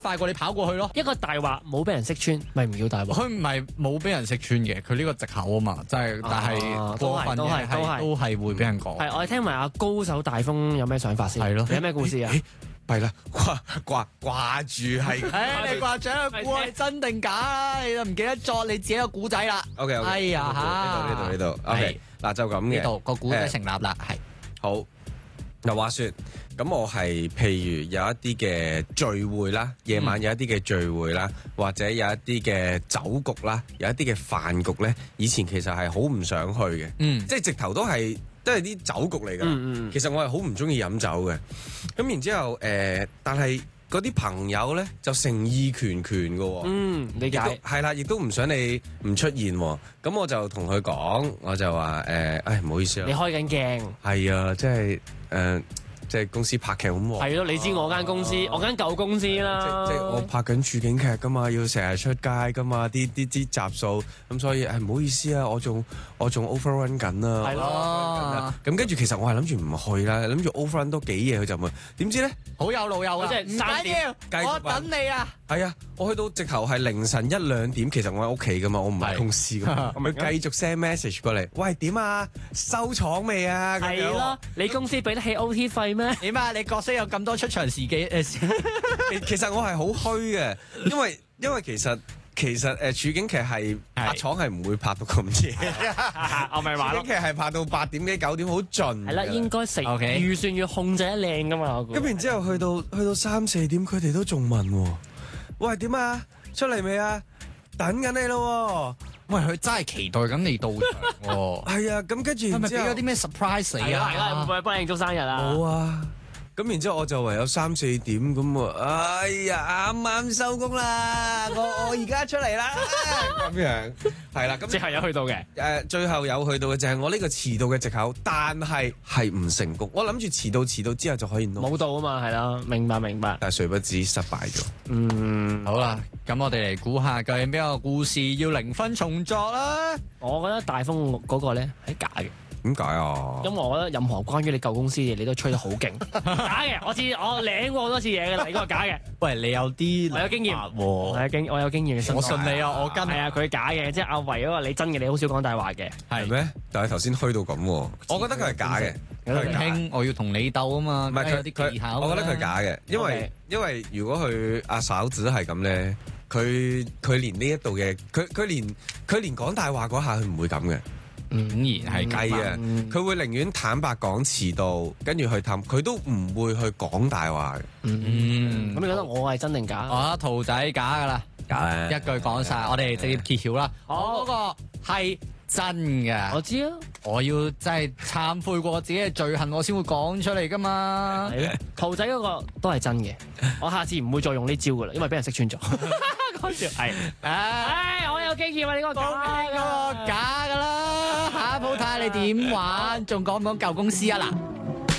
快過你跑過去咯。 一個大話冇俾人識穿，咪唔叫大話。 佢唔係冇俾人識穿嘅，佢呢個藉口啊嘛，即係但係過分嘅係都係會俾人講。 係，我哋聽埋阿高手大風有咩想法先？ 係咯， 你有咩故事啊？ 弊啦，掛住係。 你掛住喺度估係真定假，你都唔記得作你自己個古仔啦。 OK， 哎呀嚇， 呢度 OK，嗱就咁嘅。 呢度個古仔成立啦，係好。嗱話説，咁我係譬如有一啲嘅聚會啦，夜晚有一啲嘅聚會啦，或者有一啲嘅酒局啦，有一啲嘅飯局咧，以前其實係好唔想去嘅，即係直頭都係啲酒局嚟㗎。其實我係好唔中意飲酒嘅。咁然之後但係嗰啲朋友咧就誠意拳拳嘅喎。 理解。 係啦，亦都唔想你唔出現喎。咁我就同佢講，我就話唔好意思啊。 你開緊鏡。 係啊，即係公司拍劇好忙。 係咯，你知我間公司，我間舊公司啦。 即係我拍緊處境劇噶嘛，要成日出街噶嘛，啲集數，咁所以唔好意思啊，我仲 overrun 緊啊。 係咯。 咁跟住其實我係諗住唔去啦，諗住 overrun 多幾夜佢就問，點知咧好有路有啊， 即係唔緊要，我等你啊。 係啊，我去到直頭係凌晨1-2點，其實我喺屋企噶嘛，我唔係公司噶嘛，我咪繼續 send message 過嚟，喂點啊，收廠未啊？ 係咯，你公司俾得起 OT 費咩？ 點啊？你角色有咁多出場時機其實我係好虛嘅，因為其實處境劇係拍廠係唔會拍到咁夜， 我咪話咯， 處境劇係拍到8點幾9點好盡。 係啦，應該預算要控制得靚噶嘛。 咁然之後去到3-4點，佢哋都仲問喎，喂點啊？出嚟未啊？等緊你咯。 喂，佢真係期待緊你到場喎。 係啊，咁跟住係咪俾然之後咗啲咩 surprise 你啊？ 係啦，會唔會幫你慶祝生日啊？ 冇啊。咁然之後我就唯有3-4點咁哎呀啱啱收工啦，我而家出嚟啦咁樣，係啦，咁即係有去到嘅。 最後有去到嘅就係我呢個遲到嘅藉口，但係唔成功。我諗住遲到之後就可以冇到啊嘛，係啦，明白。 但係誰不知失敗咗。 好啦，咁我哋嚟估下究竟邊個故事要0分重作啦？ 我覺得大風嗰個咧係假嘅。 點解啊？ 因為我覺得任何關於你舊公司嘅嘢，你都吹得好勁。假嘅，我領過好多次嘢嘅啦，呢個係假嘅。 喂，你有啲我有經驗喎， 我有經驗。 我信你啊，我跟。 係啊，佢假嘅，即係阿維嗰個你真嘅，你好少講大話嘅。 係咩？但係頭先虛到咁喎，我覺得佢係假嘅。 兄，我要同你鬥啊嘛， 唔係有啲技巧。 我覺得佢係假嘅，因為如果佢阿嫂子係咁咧，佢連呢一度嘅，佢連講大話嗰下佢唔會咁嘅。 竟然係計啊！佢會寧願坦白講遲到，跟住去氹，佢都唔會去講大話嘅。 咁你覺得我係真定假？ 我覺得兔仔假噶啦， 假一句講晒，我哋直接揭曉啦。我嗰個係真嘅， 我知啊。 我要真係懺悔過自己嘅罪行，我先會講出嚟噶嘛。 係兔仔嗰個都係真嘅，我下次唔會再用呢招噶啦，因為俾人識穿咗。講笑係，我有經驗啊！呢個假噶啦，下一鋪睇下你點玩，仲講唔講舊公司啊嗱？